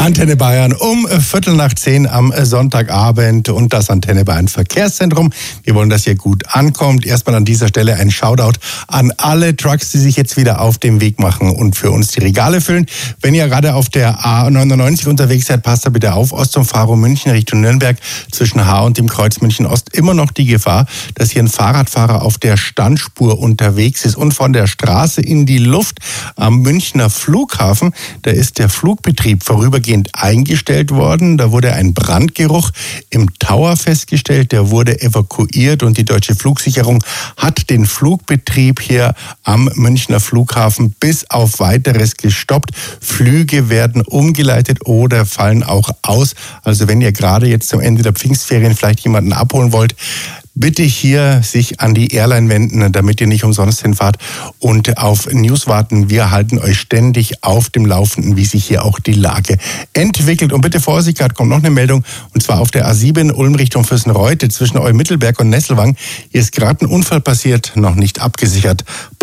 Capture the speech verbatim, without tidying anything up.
Antenne Bayern um Viertel nach zehn am Sonntagabend und das Antenne Bayern Verkehrszentrum. Wir wollen, dass ihr gut ankommt. Erstmal an dieser Stelle ein Shoutout an alle Trucks, die sich jetzt wieder auf den Weg machen und für uns die Regale füllen. Wenn ihr gerade auf der A neunundneunzig unterwegs seid, passt da bitte auf. Ostumfahrung München Richtung Nürnberg zwischen H und dem Kreuz München Ost immer noch die Gefahr, dass hier ein Fahrradfahrer auf der Standspur unterwegs ist und von der Straße in die Luft am Münchner Flughafen. Da ist der Flugbetrieb vorübergehend eingestellt worden. Da wurde ein Brandgeruch im Tower festgestellt. Der wurde evakuiert und die Deutsche Flugsicherung hat den Flugbetrieb hier am Münchner Flughafen bis auf Weiteres gestoppt. Flüge werden umgeleitet oder fallen auch aus. Also wenn ihr gerade jetzt zum Ende der Pfingstferien vielleicht jemanden abholen wollt, bitte hier sich an die Airline wenden, damit ihr nicht umsonst hinfahrt und auf News warten. Wir halten euch ständig auf dem Laufenden, wie sich hier auch die Lage entwickelt. Und bitte Vorsicht, gerade kommt noch eine Meldung, und zwar auf der A sieben Ulm Richtung Fürstenreute zwischen Eumittelberg und Nesselwang. Hier ist gerade ein Unfall passiert, noch nicht abgesichert.